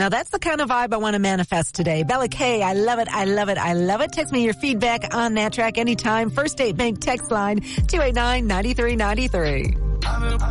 Now that's the kind of vibe I want to manifest today. Bella K, I love it, I love it, I love it. Text me your feedback on that track anytime. First State Bank text line 289-9393.